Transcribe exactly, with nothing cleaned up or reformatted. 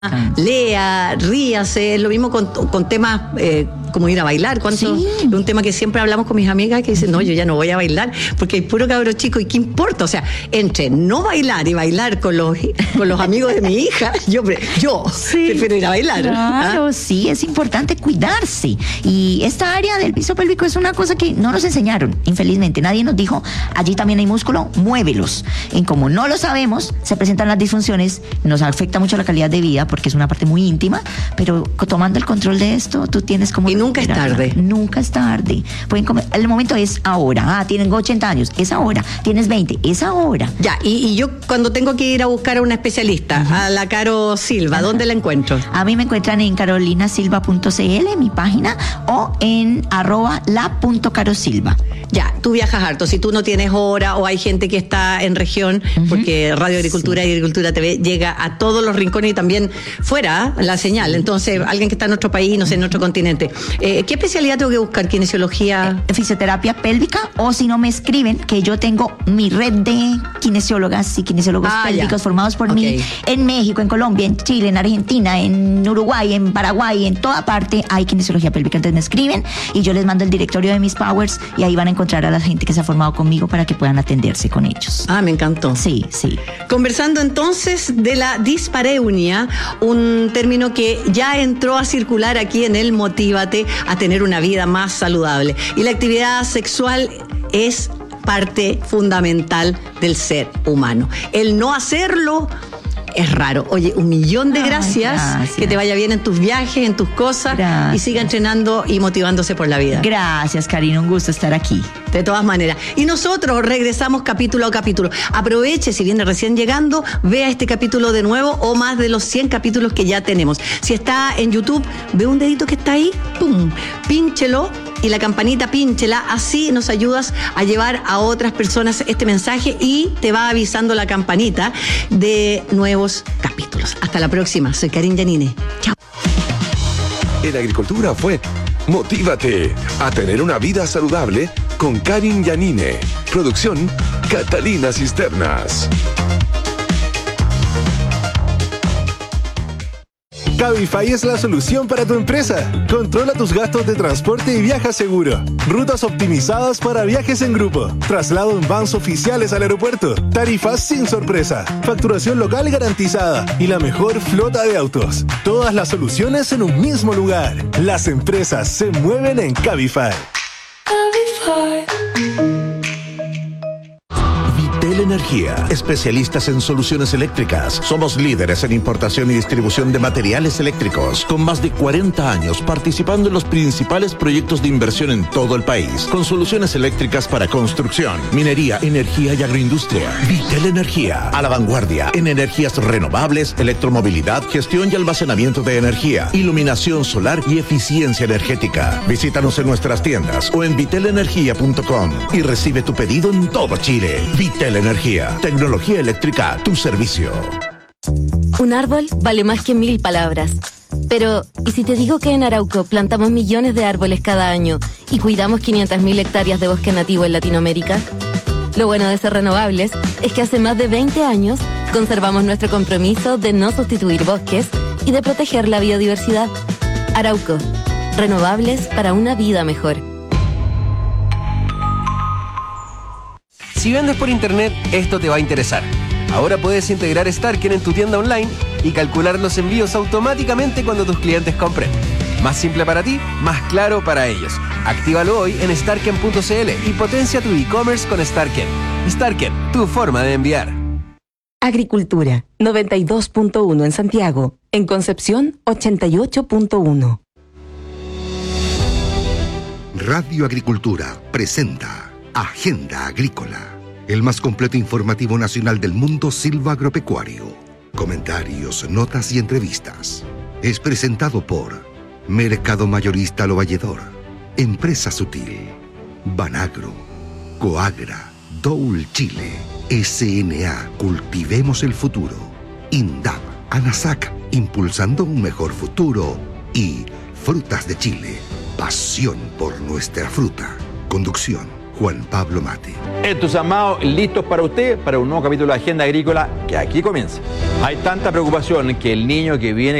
Ah. Lea, ríase, lo mismo con, con temas eh, como ir a bailar. ¿Cuánto? Sí. Un tema que siempre hablamos con mis amigas que dicen, no, yo ya no voy a bailar porque hay puro cabro chico y qué importa, o sea, entre no bailar y bailar con los con los amigos de mi hija, yo, yo Sí. prefiero ir a bailar. Claro, ¿Ah? sí, es importante cuidarse. Y esta área del piso pélvico es una cosa que no nos enseñaron, infelizmente. Nadie nos dijo, allí también hay músculo, muévelos. Y como no lo sabemos, se presentan las disfunciones, nos afecta mucho la calidad de vida porque es una parte muy íntima, pero tomando el control de esto, tú tienes como... Y nunca es tarde. Nunca es tarde. Pueden comer, el momento es ahora. Ah, tienen ochenta años, es ahora. Tienes veinte, es ahora. Ya, y, y yo cuando tengo que ir a buscar a una especialista, uh-huh. a la Caro Silva, Ajá. ¿dónde la encuentro? A mí me encuentran en carolina silva punto c l, mi página, o en arroba la punto carosilva. Ya, tú viajas harto, si tú no tienes hora o hay gente que está en región, uh-huh. porque Radio Agricultura sí. y Agricultura T V llega a todos los rincones y también fuera la señal, entonces alguien que está en nuestro país, no sé, en nuestro continente. Eh, ¿Qué especialidad tengo que buscar? ¿Kinesiología? Eh, fisioterapia pélvica, o si no me escriben, que yo tengo mi red de kinesiólogas y kinesiólogos ah, pélvicos ya. formados por okay. mí en México, en Colombia, en Chile, en Argentina, en Uruguay, en Paraguay, en toda parte hay kinesiología pélvica. Entonces me escriben y yo les mando el directorio de mis powers y ahí van a encontrar a la gente que se ha formado conmigo para que puedan atenderse con ellos. Ah, me encantó. Sí, sí. Conversando entonces de la dispareunia, un término que ya entró a circular aquí en el Motívate a tener una vida más saludable. Y la actividad sexual es parte fundamental del ser humano. El no hacerlo es raro. Oye, un millón de Ay, gracias, gracias. que te vaya bien en tus viajes, en tus cosas, Gracias. y siga entrenando y motivándose por la vida. Gracias, Karina, un gusto estar aquí. De todas maneras. Y nosotros regresamos capítulo a capítulo. Aproveche, si viene recién llegando, vea este capítulo de nuevo o más de los cien capítulos que ya tenemos. Si está en YouTube, ve un dedito que está ahí, pum, pínchelo. Y la campanita pínchela, así nos ayudas a llevar a otras personas este mensaje y te va avisando la campanita de nuevos capítulos. Hasta la próxima, soy Karin Yanine. Chao. En Agricultura fue Motívate a tener una vida saludable con Karin Yanine. Producción Catalina Cisternas. Cabify es la solución para tu empresa. Controla tus gastos de transporte y viaja seguro. Rutas optimizadas para viajes en grupo. Traslado en vans oficiales al aeropuerto. Tarifas sin sorpresa. Facturación local garantizada. Y la mejor flota de autos. Todas las soluciones en un mismo lugar. Las empresas se mueven en Cabify. Cabify. Energía, especialistas en soluciones eléctricas. Somos líderes en importación y distribución de materiales eléctricos, con más de cuarenta años participando en los principales proyectos de inversión en todo el país, con soluciones eléctricas para construcción, minería, energía y agroindustria. Vitel Energía, a la vanguardia en energías renovables, electromovilidad, gestión y almacenamiento de energía, iluminación solar y eficiencia energética. Visítanos en nuestras tiendas o en vitel energía punto com y recibe tu pedido en todo Chile. Vitel Energía. Energía, tecnología eléctrica, tu servicio. Un árbol vale más que mil palabras. Pero, ¿y si te digo que en Arauco plantamos millones de árboles cada año y cuidamos quinientas mil hectáreas de bosque nativo en Latinoamérica? Lo bueno de ser renovables es que hace más de veinte años conservamos nuestro compromiso de no sustituir bosques y de proteger la biodiversidad. Arauco, renovables para una vida mejor. Si vendes por internet, esto te va a interesar. Ahora puedes integrar Starken en tu tienda online y calcular los envíos automáticamente cuando tus clientes compren. Más simple para ti, más claro para ellos. Actívalo hoy en starken punto c l y potencia tu e-commerce con Starken. Starken, tu forma de enviar. Agricultura, noventa y dos punto uno en Santiago. En Concepción, ochenta y ocho punto uno. Radio Agricultura presenta Agenda Agrícola, el más completo informativo nacional del mundo silvagropecuario. Comentarios, notas y entrevistas. Es presentado por Mercado Mayorista Lo Valledor, Empresa Sutil, Banagro, Coagra, Doul Chile, S N A Cultivemos el Futuro, INDAP, ANASAC, impulsando un mejor futuro, y Frutas de Chile, pasión por nuestra fruta. Conducción: Juan Pablo Mate. Entusiasmados, listos para usted, para un nuevo capítulo de Agenda Agrícola que aquí comienza. Hay tanta preocupación que el niño que viene